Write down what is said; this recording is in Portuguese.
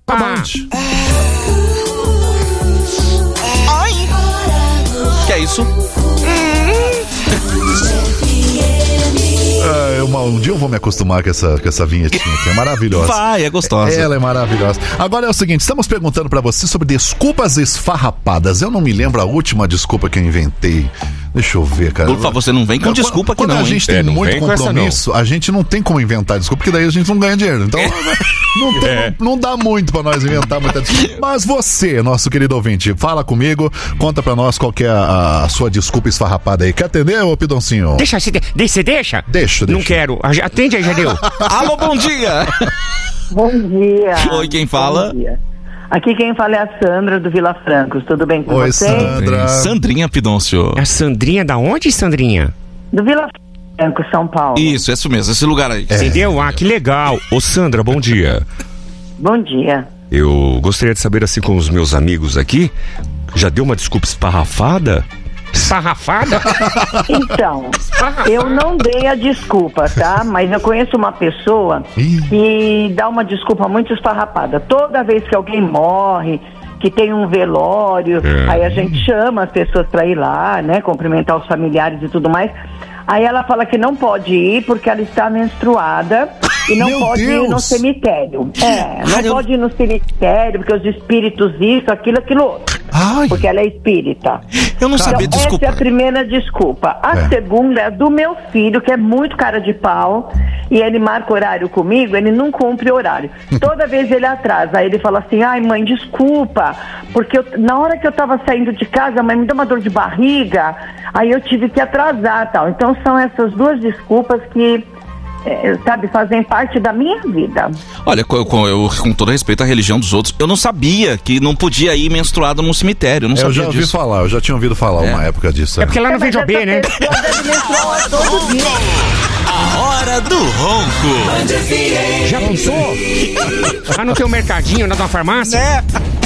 Opa! Ai! Que é isso? Um dia eu vou me acostumar com essa vinhetinha aqui, é maravilhosa. Vai, é gostosa. Ela é maravilhosa. Agora é o seguinte, estamos perguntando pra você sobre desculpas esfarrapadas. Eu não me lembro a última desculpa que eu inventei. Deixa eu ver, cara. Por favor, você não vem com desculpa aqui não, Quando a gente tem muito compromisso, a gente não tem como inventar desculpa, porque daí a gente não ganha dinheiro. Então, não dá muito pra nós inventar muita desculpa. Mas você, nosso querido ouvinte, fala comigo, conta pra nós qual que é a sua desculpa esfarrapada aí. Quer atender, ô Pidoncinho? Você deixa? Deixa. Não quero. Atende aí, Jadeu. Alô, bom dia. Bom dia. Oi, quem fala? Bom dia. Aqui quem fala é a Sandra do Vila Francos. Tudo bem com você? Sandra. Sandrinha Pidoncio. A Sandrinha da onde, Sandrinha? Do Vila Francos, São Paulo. Isso mesmo, esse lugar aí. Entendeu? Ah, que legal. Ô, Sandra, bom dia. Bom dia. Eu gostaria de saber, assim, com os meus amigos aqui, já deu uma desculpa esparrafada? Esparrafada? Então, eu não dei a desculpa, tá? Mas eu conheço uma pessoa que dá uma desculpa muito esfarrapada. Toda vez que alguém morre, que tem um velório, aí a gente chama as pessoas pra ir lá, né? Cumprimentar os familiares e tudo mais. Aí ela fala que não pode ir porque ela está menstruada e não pode ir no cemitério. Não pode ir no cemitério porque os espíritos isso, aquilo outro. Porque ela é espírita. Eu não sabia, então, desculpa. essa é a primeira desculpa. A segunda é do meu filho, que é muito cara de pau, e ele marca horário comigo, ele não cumpre horário. Toda vez ele atrasa, aí ele fala assim, ai mãe, desculpa, porque na hora que eu tava saindo de casa, a mãe me deu uma dor de barriga, aí eu tive que atrasar, tal. Então são essas duas desculpas que fazem parte da minha vida. Olha, com todo respeito à religião dos outros, eu não sabia que não podia ir menstruado num cemitério. Eu não sabia já disso. ouvi falar, eu já tinha ouvido falar uma época disso. É porque lá não vem B, né? A hora do ronco. Já pensou? Lá no teu mercadinho, na tua farmácia?